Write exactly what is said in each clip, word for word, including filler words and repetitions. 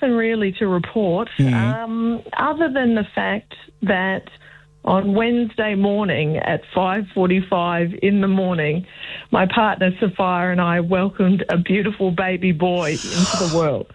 nothing really to report, Mm-hmm. um, other than the fact that on Wednesday morning at five forty-five in the morning, my partner Sophia and I welcomed a beautiful baby boy into the world.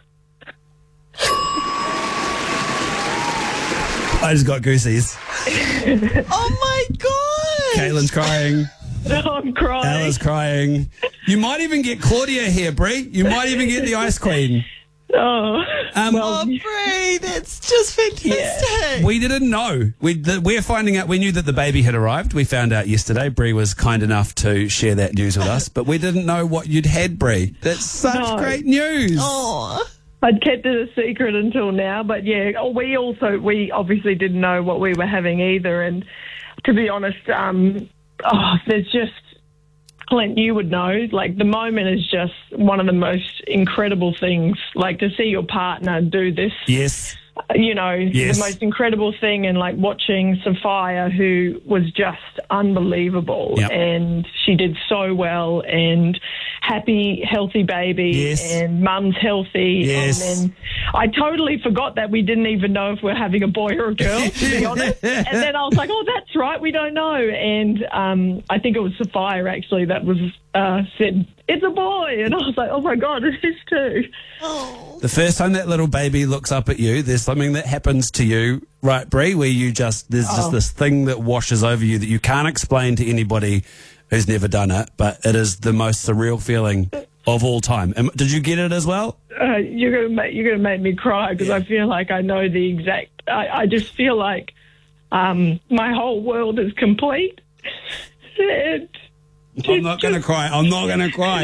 I just got goosies. Oh, my God. Caitlin's crying. I'm crying. Ella's crying. You might even get Claudia here, Brie. You might even get the Ice Queen. Oh, Um, Oh, Brie, that's just fantastic. We didn't know. We, the, we're finding out. We knew that the baby had arrived. We found out yesterday. Brie was kind enough to share that news with us, but we didn't know what you'd had, Brie. That's such No. great news. Oh. I'd kept it a secret until now, but yeah, oh, we also, we obviously didn't know what we were having either. And to be honest, um, oh, there's just, Clint, you would know, like the moment is just one of the most incredible things, like to see your partner do this. Yes. You know, Yes. the most incredible thing, and like watching Sophia, who was just unbelievable, Yep. and she did so well, and happy, healthy baby, Yes. and mum's healthy. Yes. And then I totally forgot that we didn't even know if we're having a boy or a girl, to be honest. And then I was like, oh, that's right, we don't know. And um, I think it was Sophia, actually, that was uh, said, it's a boy. And I was like, oh, my God, it is too. The first time that little baby looks up at you, there's something that happens to you, right, Brie, where you just, there's just Oh. this thing that washes over you that you can't explain to anybody who's never done it, but it is the most surreal feeling of all time. Am- Did you get it as well? Uh, you're gonna make you're gonna make me cry because Yeah. I feel like I know the exact. I, I just feel like um, my whole world is complete. and, I'm not going to cry. I'm not going to cry.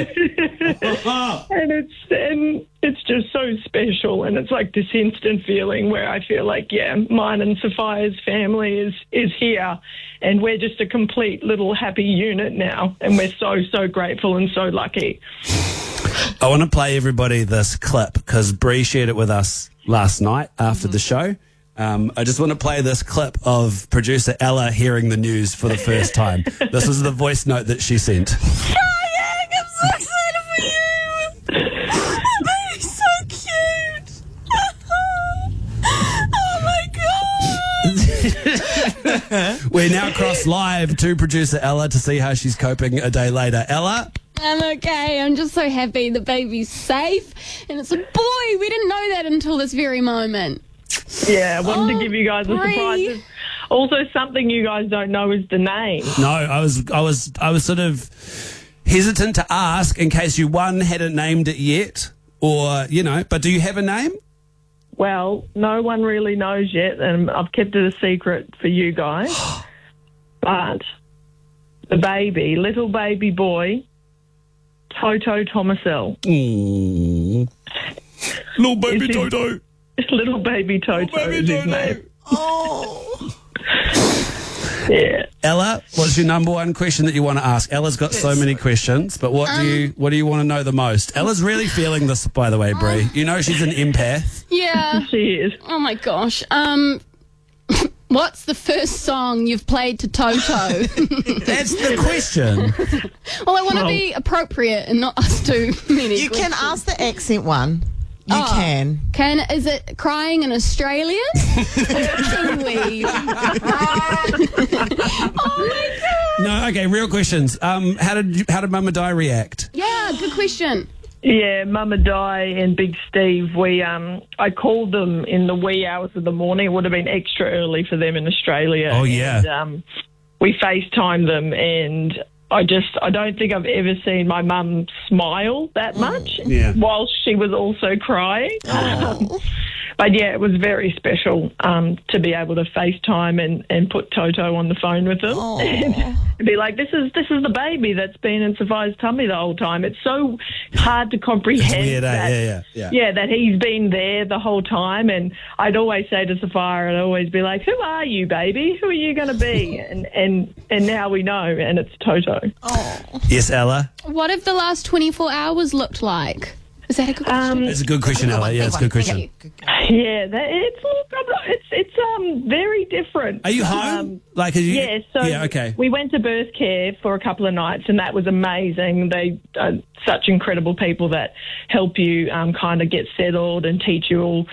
and it's and it's just so special, and it's like this instant feeling where I feel like, yeah, mine and Sophia's family is is here, and we're just a complete little happy unit now, and we're so so grateful and so lucky. I want to play everybody this clip because Bree shared it with us last night after the show. Um, I just want to play this clip of producer Ella hearing the news for the first time. This is the voice note that she sent. Crying! I'm so excited for you! That baby's so cute! Oh my God! We're now cross live to producer Ella to see how she's coping a day later. Ella? I'm okay. I'm just so happy the baby's safe and it's a boy. We didn't know that until this very moment. Yeah, I wanted Oh, to give you guys a Bree. surprise. Also, something you guys don't know is the name. No, I was I was I was sort of hesitant to ask in case you one hadn't named it yet, or you know, but do you have a name? Well, no one really knows yet, and I've kept it a secret for you guys. But the baby, little baby boy, Toto Tomasel. Mm. Little baby Is he- Toto. Little baby Toto baby is his Toto. name. Oh. Yeah. Ella, what's your number one question that you want to ask? Ella's got so many questions, but what do you what do you want to know the most? Ella's really feeling this, by the way, Brie. You know she's an empath. Yeah. She is. Oh my gosh. Um, what's the first song you've played to Toto? That's the question. Well, I want to Well- be appropriate and not ask too many. You can questions. ask the accent one. You Oh. can. Can is it crying in Australian? Kiwi. Oh my god. No, okay, real questions. Um, how did you, how did Mama Di react? Yeah, good question. Yeah, Mama Di and Big Steve, we um, I called them in the wee hours of the morning. It would have been extra early for them in Australia. Oh, yeah. And, um, we FaceTimed them, and I just, I don't think I've ever seen my mum smile that much Yeah. while she was also crying. Um, but yeah, it was very special um, to be able to FaceTime and, and put Toto on the phone with them. Aw. And be like, this is this is the baby that's been in Sophia's tummy the whole time. It's so hard to comprehend. It's weird, eh? that, Yeah, yeah, yeah. Yeah, that he's been there the whole time. And I'd always say to Sophia, I'd always be like, who are you, baby? Who are you going to be? and, and, and now we know, and it's Toto. Yes, Ella? What have the last twenty-four hours looked like? Is that a good question? Um, It's a good question, Ella. Yeah, it's a good question. yeah, that, it's it's it's um very different. Are you home? Um, like, are you? Yeah, so yeah, okay. we went to birth care for a couple of nights, and that was amazing. They are such incredible people that help you um, kind of get settled and teach you all